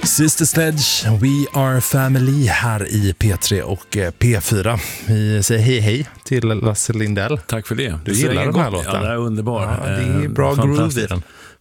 Sister Sledge, We Are Family här i P3 och P4. Vi säger hej till Lasse Lindell. Tack för det. Du gillar den här låten? Ja, det är underbar. Ja, det är bra groove i den.